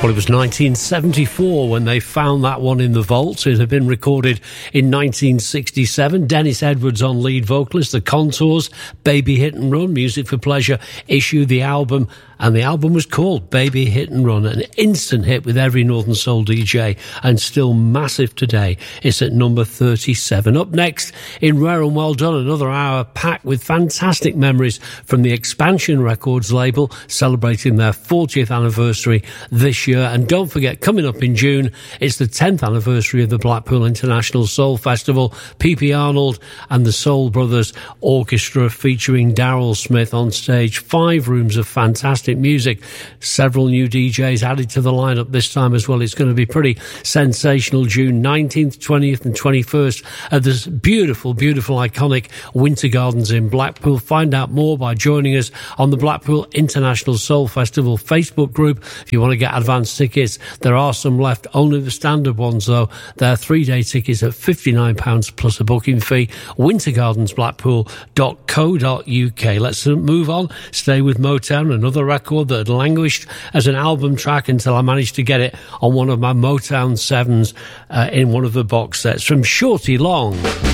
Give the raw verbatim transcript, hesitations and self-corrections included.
Well, it was nineteen seventy-four when they found that one in the vault. It had been recorded in nineteen sixty-seven. Dennis Edwards on lead vocalist, The Contours, Baby Hit and Run, Music for Pleasure issued the album, and the album was called Baby Hit and Run, an instant hit with every Northern Soul D J and still massive today. It's at number thirty-seven. Up next, in Rare and Well Done, another hour packed with fantastic memories from the Expansion Records label, celebrating their fortieth anniversary this year. And don't forget, coming up in June, it's the tenth anniversary of the Blackpool International Soul Festival. P P Arnold and the Soul Brothers Orchestra featuring Daryl Smith on stage. Five rooms of fantastic music. Several new D Js added to the lineup this time as well. It's going to be pretty sensational. June nineteenth, twentieth and twenty-first at this beautiful, beautiful, iconic Winter Gardens in Blackpool. Find out more by joining us on the Blackpool International Soul Festival Facebook group. If you want to get advance tickets, there are some left, only the standard ones though. They're three-day tickets at fifty-nine pounds plus a booking fee. winter gardens blackpool dot co dot uk. Let's move on. Stay with Motown, another record that had languished as an album track until I managed to get it on one of my Motown sevens uh, in one of the box sets from Shorty Long.